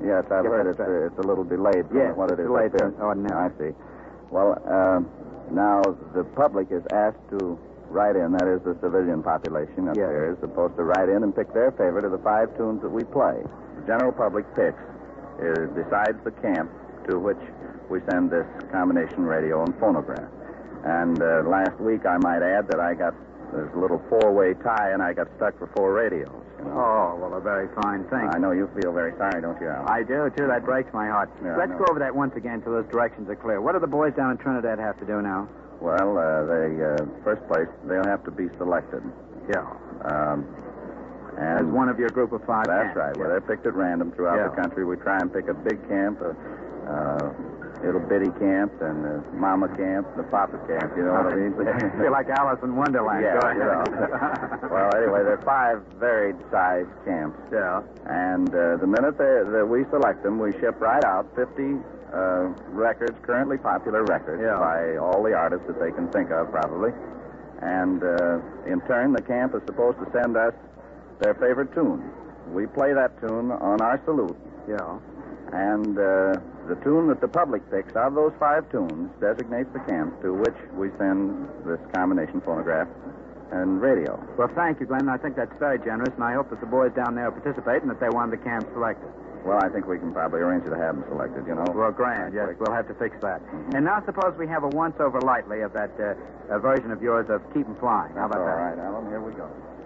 Yes, I've heard it's a little delayed from what it is delayed up there. from ordinary. I see. Well, now the public is asked to write in, that is the civilian population up here is supposed to write in and pick their favorite of the 5 tunes that we play. The general public picks, decides the camp to which we send this combination radio and phonograph. And last week, I might add that there's a little 4-way tie, and I got stuck for 4 radios. You know? Oh, well, a very fine thing. I know you feel very sorry, don't you, Al? I do, too. That breaks my heart. Yeah, Let's go over that once again till those directions are clear. What do the boys down in Trinidad have to do now? Well, first place, they'll have to be selected. Yeah. And as one of your group of 5 That's camps. right. Well, they're picked at random throughout the country. We try and pick a big camp, little bitty camp, and the mama camp, the papa camp, you know what I mean? I feel like Alice in Wonderland. Yeah, you know. Well, anyway, there are 5 varied-sized camps. Yeah. And the minute that we select them, we ship right out 50 records, currently popular records, by all the artists that they can think of, probably. And in turn, the camp is supposed to send us their favorite tune. We play that tune on our salute. Yeah. And the tune that the public picks out of those 5 tunes designates the camp to which we send this combination phonograph and radio. Well, thank you, Glenn. I think that's very generous, and I hope that the boys down there participate and that they want the camp selected. Well, I think we can probably arrange to have them selected, you know. Well, grand, yes. We'll have to fix that. Mm-hmm. And now suppose we have a once-over lightly of that version of yours of Keep 'em Flying. How about that? All right, Alan. Here we go.